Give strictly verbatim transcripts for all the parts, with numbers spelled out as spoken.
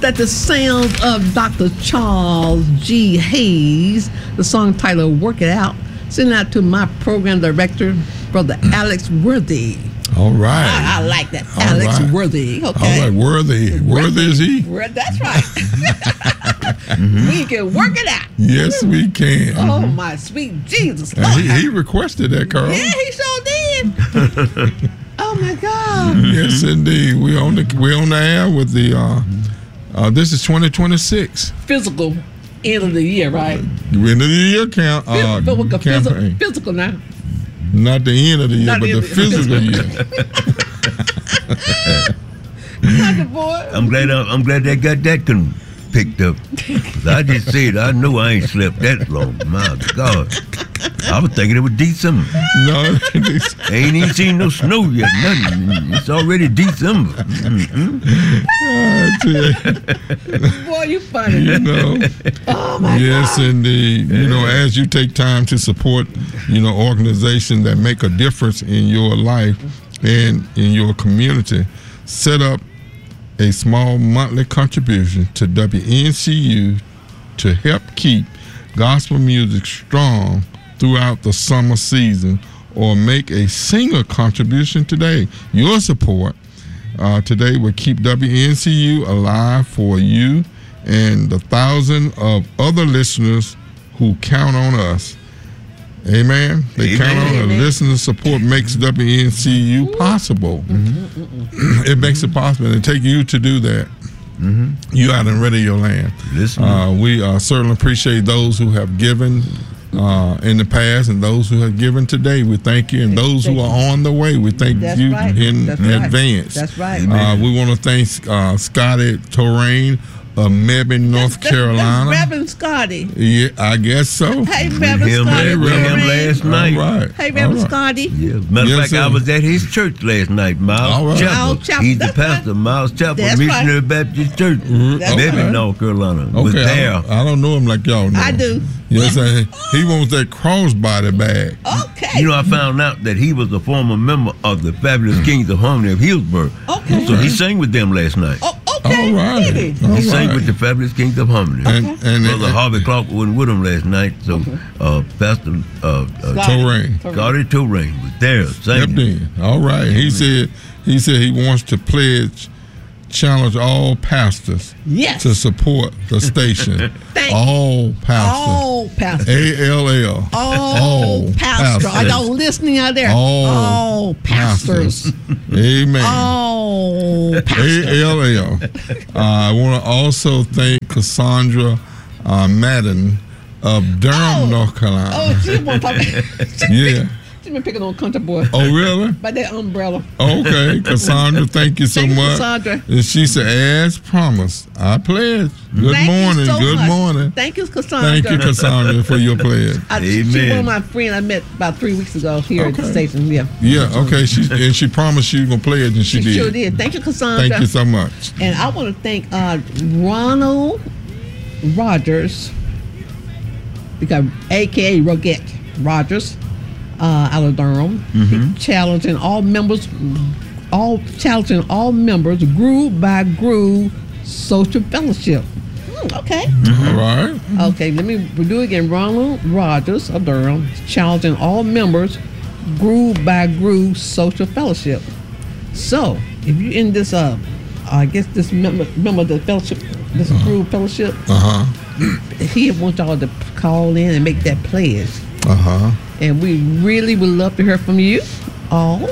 that the sounds of Doctor Charles G. Hayes, the song titled Work It Out, sending out to my program director, Brother Alex Worthy. All right. I, I like that. All Alex right. Worthy. Okay. All right, Worthy. Worthy is he? That's right. mm-hmm. We can work it out. Yes, we can. Oh, mm-hmm. my sweet Jesus. And he, he requested that, Carl. Yeah, he sure did. Oh, my God. Yes, indeed. We on the we on the air with the, uh, uh, this is twenty twenty-six. Physical end of the year, right? End of the year count, uh, physical, campaign. Physical now. Not the end of the year, Not but the, the physical year. Boy. I'm glad I, I'm glad they got that con- picked up. I just said I know I ain't slept that long. My God, I was thinking it was December. No, I ain't even seen no snow yet. Nothing. It's already December. Mm-hmm. Boy, you funny. You know. Oh my yes, God. indeed. You know, as you take time to support, you know, organizations that make a difference in your life and in your community, set up a small monthly contribution to W N C U to help keep gospel music strong throughout the summer season, or make a single contribution today. Your support uh, today will keep W N C U alive for you and the thousands of other listeners who count on us. Amen. They Amen. count on Amen. the listener support makes W N C U possible. Mm-hmm. It makes it possible, and it takes you to do that. Mm-hmm. You out in Radio Land. Listen. Uh, we uh, certainly appreciate those who have given uh, in the past and those who have given today. We thank you, and those who are on the way, we thank That's you right. in That's right. advance. That's right. Uh, we want to thank uh, Scotty Torrain of Mebane, North That's, Carolina. that's Reverend Scotty. Yeah, I guess so. Hey, With Reverend him, Scotty. with him Reverend. last night. All right. Hey, Reverend All right. Scotty. Yeah. Matter of Yes, fact, sir. I was at his church last night, Miles All right. Chapel. Miles Chapel, He's the that's pastor, right. Miles Chapel, That's Missionary right. Baptist Church, That's Mebane, right. North Carolina. Okay, Was I there. don't, I don't know him like y'all know. I do. Yes, I, he wants that crossbody bag. Okay. You know, I found out that he was a former member of the Fabulous Kings of Harmony of Hillsborough. Okay. So he sang with them last night. Oh, okay. All right. Did he? All He sang right. with the Fabulous Kings of Harmony. And, and, Brother and, Harvey Clark wasn't with him last night, so uh, Pastor uh, uh, Torrain. Scotty Torrain was there Stepped singing. in. All right. He said he said he wants to pledge, challenge all pastors Yes. to support the station. Thank all pastors. All pastors. A L L. All pastors. Are y'all listening out there? All All pastors. Amen. All pastors. A L L. Uh, I want to also thank Cassandra uh, Madden of Durham, Oh. North Carolina. Oh, she won't talk. Yeah. She's been picking on country boy. Oh, really? By that umbrella. Okay, Cassandra, thank you so Thank you, much. Cassandra. And she said, as promised, I pledge. Good Thank morning, you so good much. morning. Thank you, Cassandra. Thank you, Cassandra, for your pledge. I, she's one Amen. of my friends I met about three weeks ago here at the Okay. station. Yeah. Yeah, okay, she and she promised she was going to pledge, and she, She did. sure did. Thank you, Cassandra. Thank you so much. And I want to thank uh, Ronald Rogers, because A K A Roget Rogers, uh, out of Durham, Mm-hmm. challenging all members, all challenging all members, Groove by Groove Social Fellowship. Hmm, okay. All right. Okay, let me do it again. Ronald Rogers of Durham, challenging all members, Groove by Groove Social Fellowship. So, if you're in this, uh, I guess this member, member of the fellowship, this Uh-huh. Groove Fellowship, Uh-huh. he wants y'all to call in and make that pledge. Uh-huh. And we really would love to hear from you all.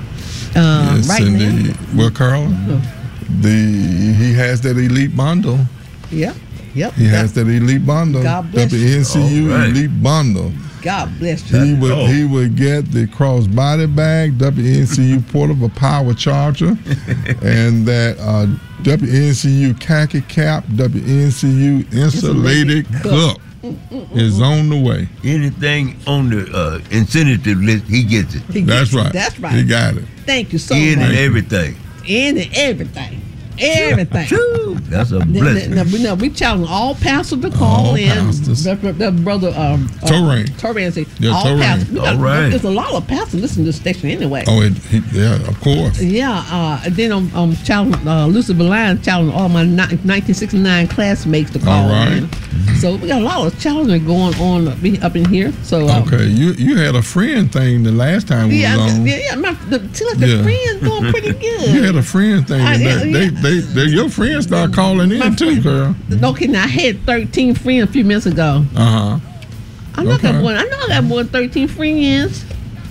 Uh, Yes, right indeed. now. Well, Carl, the he has that elite bundle. Yep. Yep. He has that elite bundle. God bless you. W N C U All right. elite bundle. God bless you. He would Oh. he would get the crossbody bag, W N C U portable power charger, and that uh, W N C U khaki cap, W N C U insulated Insulated cup is on the way. Anything on the uh, incentive list, he gets it. He That's gets it. right. That's right. He got it. Thank you so In much. and everything. In and everything. everything. Choo, that's a Now, blessing. now, we, now, we challenge all pastors to call All in. pastors. That, that, that brother um, uh, Torain. Torain say, Yeah, all Torain. pastors. We got- All right. There's a lot of pastors listening to this station anyway. Oh, it, he, yeah, of course. Yeah, uh, and then I'm, I'm challenging uh, Lucy Beline, challenging all my ni- nineteen sixty-nine classmates to call All right. in. So we got a lot of challenging going on up, up in here. So um, Okay, you you had a friend thing the last time we yeah, was on. yeah, yeah. My, the, see, like the Yeah. friends doing pretty good. You had a friend thing. I- and yeah, that, yeah. They, they, they, your friends start calling in My too, girl. Okay, now I had thirteen friends a few minutes ago. Uh huh. I know I Okay. got more. I know I got more than thirteen friends.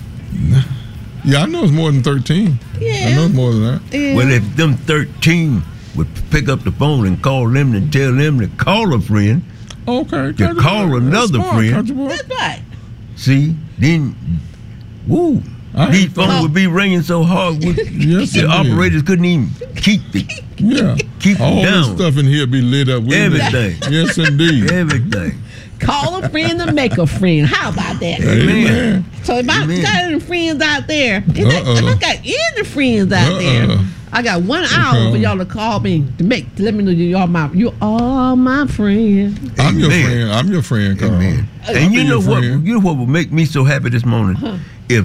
Yeah, I know it's more than thirteen. Yeah. I know it's more than that. Yeah. Well, if them thirteen would pick up the phone and call them and tell them to call a friend, Okay. You call That's another smart, friend. country boy. That's right. see, then, woo, I these ain't- phones would be ringing so hard, we, Yes, the indeed. operators couldn't even keep the Yeah. keep All them this down. stuff in here be lit up. wouldn't it? Everything. Yes, indeed. Everything. Call a friend and make a friend. How about that? Amen. So if I Amen. got any friends out there, if, I, if Uh-uh. I got any friends out Uh-uh. there, I got one hour Okay. for y'all to call me to make to let me know you are my you are my friend. I'm your Amen. friend. I'm your friend, Carl. Amen. I'll And be you know your what? friend. You know what would make me so happy this morning? If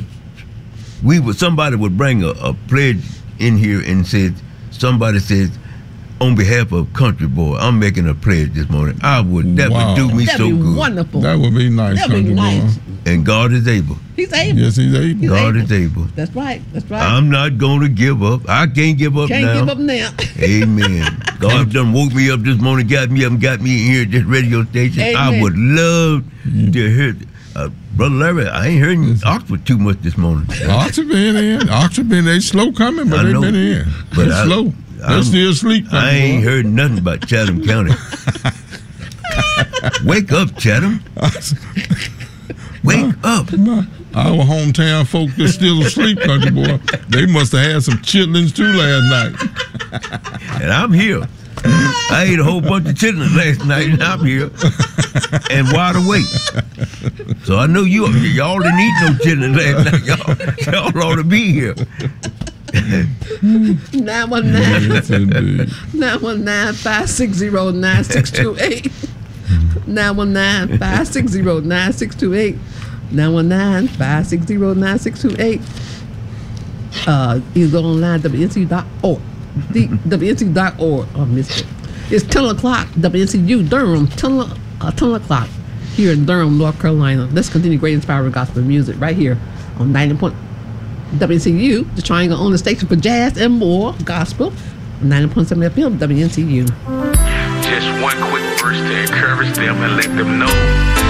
we would, somebody would bring a, a pledge in here and said, somebody says, on behalf of Country Boy, I'm making a pledge this morning. I would. That Wow. would do me That'd so be good. wonderful. That would be nice, That'd be country nice. boy. And God is able. He's able. Yes, he's able. He's God able. is able. That's right. That's right. I'm not going to give up. I can't give up Can't now. give up now. Amen. God done woke me up this morning, got me up and got me in here at this radio station. I Amen. would love to hear, uh, Brother Larry, I ain't heard you Oxford too much this morning. Oxford been in. Oxford been, they slow coming, but I they know. been in. But They I- slow. They I'm- still sleep. I country ain't boy. heard nothing about Chatham County. Wake up, Chatham. Wake up. My- Our hometown folk that's still asleep, country boy. They must have had some chitlins too last night. And I'm here. I ate a whole bunch of chitlins last night, and I'm here and wide awake. So I know you y'all didn't eat no chitlins last night. Y'all, y'all ought to be here. nine one nine Yes, indeed. nine one nine five six zero nine six two eight nine one nine five six zero nine six two eight nine one nine five six zero nine six two eight Uh, either online W N C dot org. The W N C dot org. Oh, missed it. It's ten o'clock. W N C U Durham. ten, o- uh, ten o'clock here in Durham, North Carolina. Let's continue great inspiring gospel music right here on ninety point W N C U, the Triangle on the station for jazz and more gospel. ninety point seven F M W N C U. Just one quick verse to encourage them and let them know